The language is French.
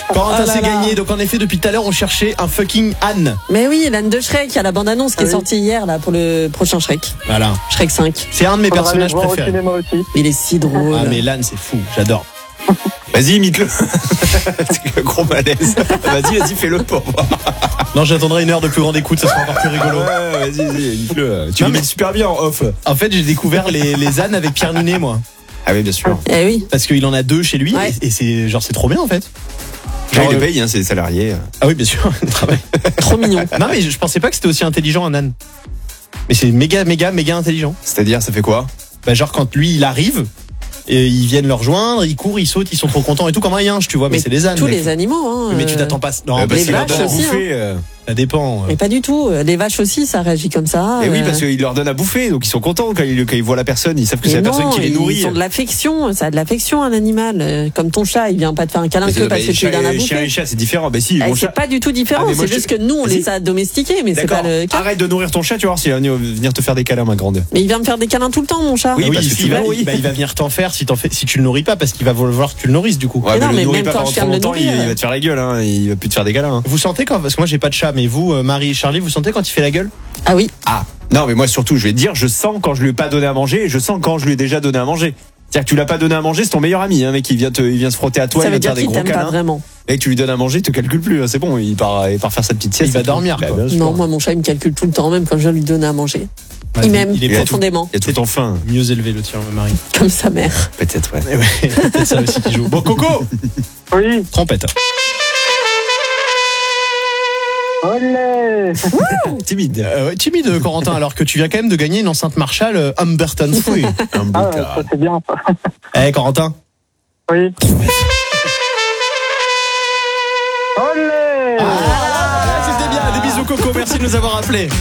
Corentin, Oh là c'est là. gagné. Donc en effet, depuis tout à l'heure, on cherchait un fucking âne. Mais oui, l'âne de Shrek, il y a la bande-annonce qui est Oui. sortie hier là pour le prochain Shrek. Voilà. Shrek 5. C'est un de mes Faudra personnages aller voir préférés. au cinéma aussi. Il est si drôle. Ah mais l'âne, c'est fou. J'adore. Vas-y, imite-le. C'est un gros malaise. Vas-y, fais-le pour voir. Non, j'attendrai une heure de plus grande écoute. Ça sera encore plus rigolo. Ouais, vas-y, imite-le. Tu Non, l'imites super bien en off. En fait, j'ai découvert les ânes avec Pierre Ninet, moi. Ah oui, bien sûr. Eh oui. Parce qu'il en a 2 chez lui. Ouais. Et c'est genre, c'est trop bien en fait. Genre, Genre, il les paye, hein, c'est des salariés. Ah oui, bien sûr. le travail. Trop mignon. Non, mais je pensais pas que c'était aussi intelligent un âne. Mais c'est méga intelligent. C'est-à-dire, ça fait quoi? Bah, genre, quand lui, il arrive, et ils viennent le rejoindre, ils courent, ils sautent, ils sont trop contents et tout, comme un yinche, tu vois. Mais c'est des ânes. Tous mec. les animaux. Hein, Mais tu t'attends pas. Non, Parce les qu'il leur vaches donne à aussi, bouffer. ça dépend. Mais pas du tout. Les vaches aussi, ça réagit comme ça. Et oui, parce qu'il leur donne à bouffer, donc ils sont contents quand ils voient la personne, ils savent que c'est la Mais personne non, qui les nourrit. Ils ont de l'affection. Ça a de l'affection, un animal. Comme ton chat, il vient pas te faire un câlin que parce que tu lui donnes à Chien et bouffer. chat, c'est différent. Bah si, Eh, mon c'est chat. pas du tout différent. Ah, mais moi, C'est juste que nous, on Vas-y. les a domestiqués, mais c'est D'accord. pas le cas. Arrête de nourrir ton chat, tu vois, s'il va venir te faire des câlins, ma grande. Mais il vient me faire des câlins tout le temps, mon chat. Oui, parce que si tu vas, il va venir t'en faire si tu le nourris pas, parce qu'il va vouloir que tu le nourrisses du coup. Ouais, non, le mais nourris même pas quand pendant je viens trop de le longtemps, nourrir. il va te faire la gueule, hein. Il va plus te faire des câlins. Hein. Vous sentez quand, parce que moi j'ai pas de chat, mais vous, Marie et Charlie, vous sentez quand il fait la gueule? Ah oui. Ah, non, mais moi surtout, je vais te dire, je sens quand je lui ai pas donné à manger et je sens quand je lui ai déjà donné à manger. C'est-à-dire que tu l'as pas donné à manger, c'est ton meilleur ami, hein, mec, il vient se frotter à toi, Ça il veut va te dire faire des qu'il gros t'aime pas câlins. vraiment. Et que tu lui donnes à manger, il te calcule plus, hein, c'est bon, il part faire sa petite sieste. Il va et tout. dormir, Bah, quoi. bien sûr. Non, moi, mon chat, il me calcule tout le temps, même quand je viens lui donner à manger. Il m'aime il est profondément, Il y a tout le temps faim, mieux élevé le tien, Marie. comme sa mère. peut-être, ouais. Eh ouais, peut-être ça aussi qui joue. Bon, Coco, Oui. trompette. Olé. Timide. Ouais, timide, Corentin, alors que tu viens quand même de gagner une enceinte Marshall Humberton Free. Un beau Ah, cas. ça c'est bien ça. Eh, Corentin. Oui. Olé. Ah, c'était bien. Des bisous, Coco. Merci de nous avoir appelés.